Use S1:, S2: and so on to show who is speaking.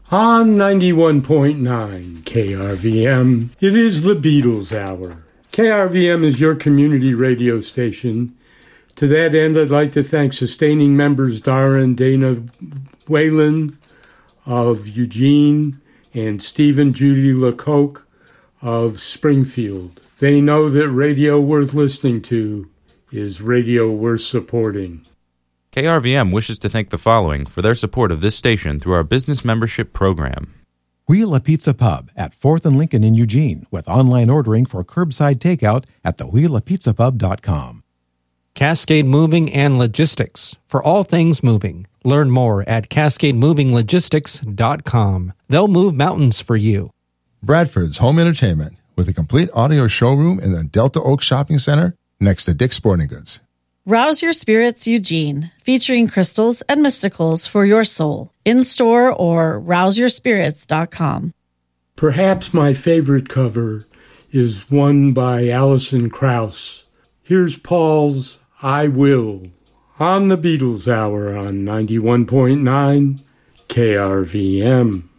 S1: On 91.9 KRVM, it is the Beatles Hour. KRVM is your community radio station. To that end, I'd like to thank sustaining members Dara and Dana Whalen of Eugene and Stephen Judy LeCoq of Springfield. They know that radio worth listening to is radio worth supporting.
S2: KRVM wishes to thank the following for their support of this station through our business membership program.
S3: Wheel a Pizza Pub at 4th and Lincoln in Eugene with online ordering for curbside takeout at thewheelapizzapub.com.
S4: Cascade Moving and Logistics. For all things moving, learn more at cascademovinglogistics.com. They'll move mountains for you.
S5: Bradford's Home Entertainment with a complete audio showroom in the Delta Oak Shopping Center next to Dick's Sporting Goods.
S6: Rouse Your Spirits Eugene, featuring crystals and mysticals for your soul. In-store or rouseyourspirits.com.
S1: Perhaps my favorite cover is one by Alison Krauss. Here's Paul's I Will on the Beatles Hour on 91.9 KRVM.